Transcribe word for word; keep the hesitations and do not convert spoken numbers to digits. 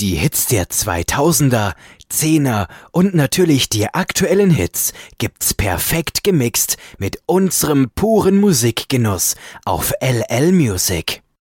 Die Hits der zweitausender, zehner und natürlich die aktuellen Hits gibt's perfekt gemixt mit unserem puren Musikgenuss auf L L Music.